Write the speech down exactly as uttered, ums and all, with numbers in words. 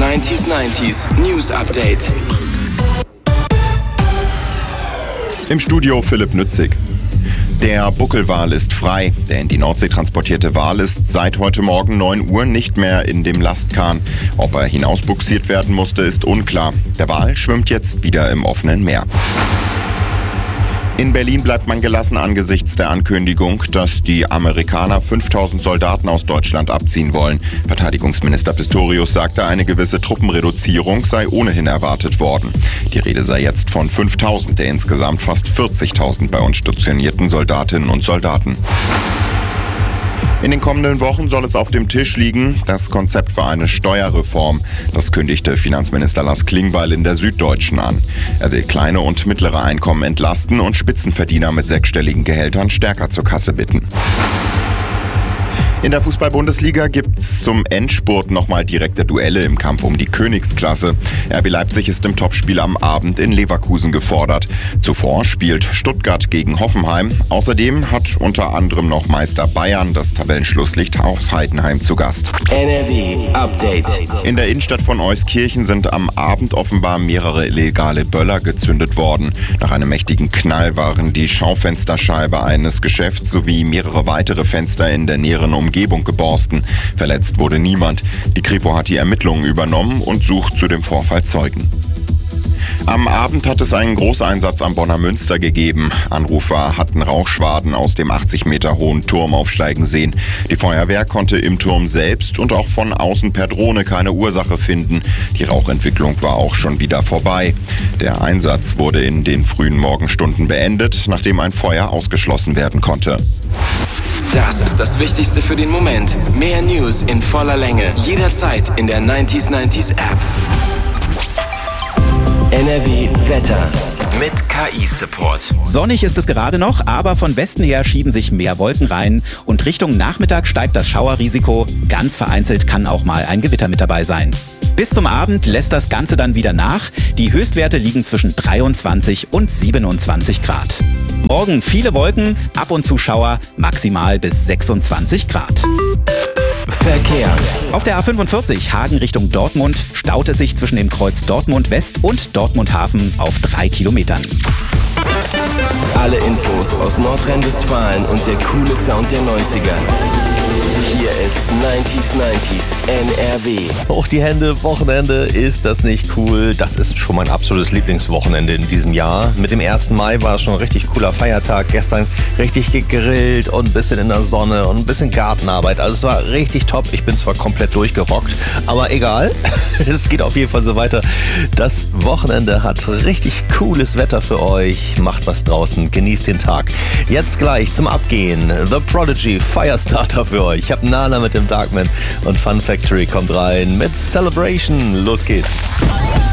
neunzig neunzig News Update. Im Studio Philipp Nützig. Der Buckelwal ist frei. Der in die Nordsee transportierte Wal ist seit heute Morgen neun Uhr nicht mehr in dem Lastkahn. Ob er hinausbuxiert werden musste, ist unklar. Der Wal schwimmt jetzt wieder im offenen Meer. In Berlin bleibt man gelassen angesichts der Ankündigung, dass die Amerikaner fünftausend Soldaten aus Deutschland abziehen wollen. Verteidigungsminister Pistorius sagte, eine gewisse Truppenreduzierung sei ohnehin erwartet worden. Die Rede sei jetzt von fünftausend der insgesamt fast vierzigtausend bei uns stationierten Soldatinnen und Soldaten. In den kommenden Wochen soll es auf dem Tisch liegen, das Konzept für eine Steuerreform. Das kündigte Finanzminister Lars Klingbeil in der Süddeutschen an. Er will kleine und mittlere Einkommen entlasten und Spitzenverdiener mit sechsstelligen Gehältern stärker zur Kasse bitten. In der Fußball-Bundesliga gibt's zum Endspurt nochmal direkte Duelle im Kampf um die Königsklasse. R B Leipzig ist im Topspiel am Abend in Leverkusen gefordert. Zuvor spielt Stuttgart gegen Hoffenheim. Außerdem hat unter anderem noch Meister Bayern das Tabellenschlusslicht aus Heidenheim zu Gast. N R W Update. In der Innenstadt von Euskirchen sind am Abend offenbar mehrere illegale Böller gezündet worden. Nach einem mächtigen Knall waren die Schaufensterscheibe eines Geschäfts sowie mehrere weitere Fenster in der näheren Umgebung Umgebung geborsten. Verletzt wurde niemand. Die Kripo hat die Ermittlungen übernommen und sucht zu dem Vorfall Zeugen. Am Abend hat es einen Großeinsatz am Bonner Münster gegeben. Anrufer hatten Rauchschwaden aus dem achtzig Meter hohen Turm aufsteigen sehen. Die Feuerwehr konnte im Turm selbst und auch von außen per Drohne keine Ursache finden. Die Rauchentwicklung war auch schon wieder vorbei. Der Einsatz wurde in den frühen Morgenstunden beendet, nachdem ein Feuer ausgeschlossen werden konnte. Das ist das Wichtigste für den Moment. Mehr News in voller Länge. Jederzeit in der neunzig neunzig App. N R W Wetter mit K I-Support. Sonnig ist es gerade noch, aber von Westen her schieben sich mehr Wolken rein und Richtung Nachmittag steigt das Schauerrisiko. Ganz vereinzelt kann auch mal ein Gewitter mit dabei sein. Bis zum Abend lässt das Ganze dann wieder nach. Die Höchstwerte liegen zwischen dreiundzwanzig und siebenundzwanzig Grad. Morgen viele Wolken, ab und zu Schauer, maximal bis sechsundzwanzig Grad. Verkehr. Auf der A fünfundvierzig Hagen Richtung Dortmund staut es sich zwischen dem Kreuz Dortmund West und Dortmund Hafen auf drei Kilometern. Alle Infos aus Nordrhein-Westfalen und der coole Sound der neunziger. Hier ist neunzig neunzig N R W. Hoch die Hände, Wochenende, ist das nicht cool? Das ist schon mein absolutes Lieblingswochenende in diesem Jahr. Mit dem ersten Mai war es schon ein richtig cooler Feiertag. Gestern richtig gegrillt und ein bisschen in der Sonne und ein bisschen Gartenarbeit. Also es war richtig top. Ich bin zwar komplett durchgerockt, aber egal. Es geht auf jeden Fall so weiter. Das Wochenende hat richtig cooles Wetter für euch. Macht was draußen, genießt den Tag. Jetzt gleich zum Abgehen. The Prodigy, Firestarter für euch. Ich habe Nana mit dem Darkman und Fun Factory kommt rein mit Celebration. Los geht's.